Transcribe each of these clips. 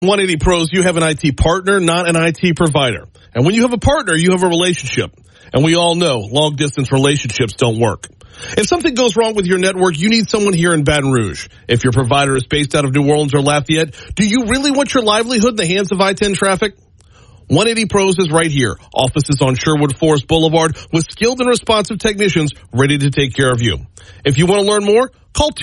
180 Pros, you have an IT partner, not an IT provider. And when you have a partner, you have a relationship. And we all know long-distance relationships don't work. If something goes wrong with your network, you need someone here in Baton Rouge. If your provider is based out of New Orleans or Lafayette, do you really want your livelihood in the hands of I-10 traffic? 180 Pros is right here. Offices on Sherwood Forest Boulevard with skilled and responsive technicians ready to take care of you. If you want to learn more, call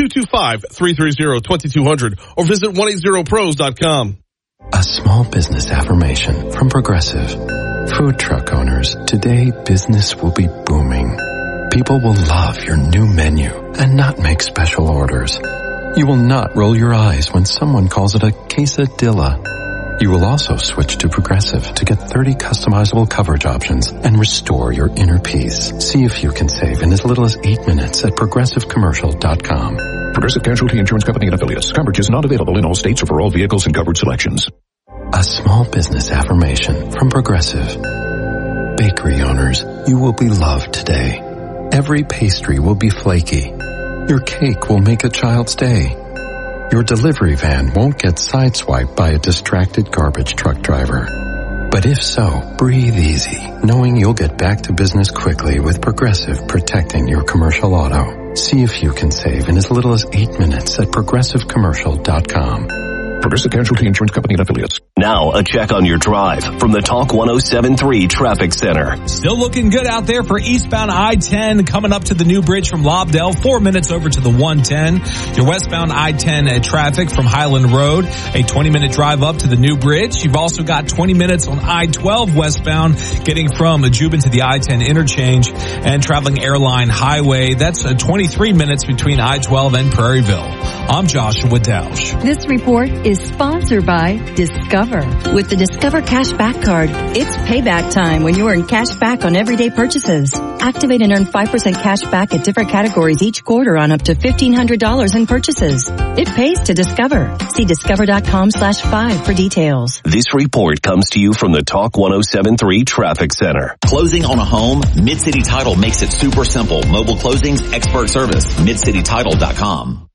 225-330-2200 or visit 180pros.com. A small business affirmation from Progressive. Food truck owners, today business will be booming. People will love your new menu and not make special orders. You will not roll your eyes when someone calls it a quesadilla. You will also switch to Progressive to get 30 customizable coverage options and restore your inner peace. See if you can save in as little as 8 minutes at ProgressiveCommercial.com. Progressive Casualty Insurance Company and Affiliates. Coverage is not available in all states or for all vehicles and coverage selections. A small business affirmation from Progressive. Bakery owners, you will be loved today. Every pastry will be flaky. Your cake will make a child's day. Your delivery van won't get sideswiped by a distracted garbage truck driver. But if so, breathe easy, knowing you'll get back to business quickly with Progressive protecting your commercial auto. See if you can save in as little as 8 minutes at ProgressiveCommercial.com. Progressive Casualty Insurance Company and Affiliates. Now, a check on your drive from the Talk 107.3 Traffic Center. Still looking good out there for eastbound I-10 coming up to the new bridge from Lobdell. 4 minutes over to the 110. Your westbound I-10 traffic from Highland Road. A 20-minute drive up to the new bridge. You've also got 20 minutes on I-12 westbound getting from Ajuban to the I-10 interchange and traveling Airline Highway. That's 23 minutes between I-12 and Prairieville. I'm Joshua Dausch. This report is sponsored by Discover. With the Discover Cashback Card, it's payback time when you earn cash back on everyday purchases. Activate and earn 5% cash back at different categories each quarter on up to $1,500 in purchases. It pays to Discover. See discover.com/5 for details. This report comes to you from the Talk 107.3 Traffic Center. Closing on a home? Mid-City Title makes it super simple. Mobile closings, expert service. MidCityTitle.com.